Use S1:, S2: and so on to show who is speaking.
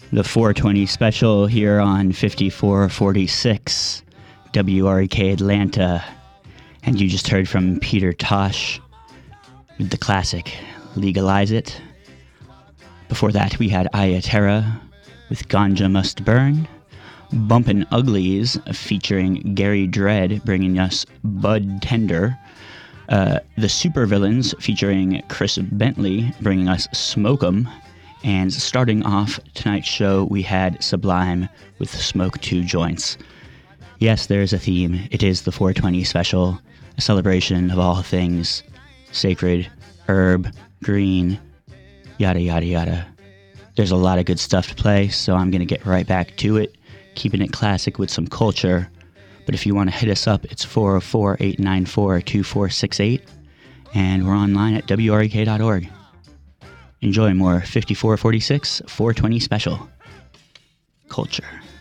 S1: The 420 special here on 5446 WREK Atlanta. And you just heard from Peter Tosh with the classic Legalize It. Before that, we had Ayaterra with Ganja Must Burn. Bumpin' Uglies featuring Gary Dredd bringing us Bud Tender. The Supervillains featuring Chris Bentley bringing us Smoke 'Em. And starting off tonight's show, we had Sublime with Smoke 2 Joints. Yes, there is a theme. It is the 420 special, a celebration of all things sacred, herb, green, yada yada yada. There's a lot of good stuff to play, so I'm going to get right back to it, keeping it classic with some culture. But if you want to hit us up, it's 404-894-2468, and we're online at wrek.org. Enjoy more 5446 420 special culture.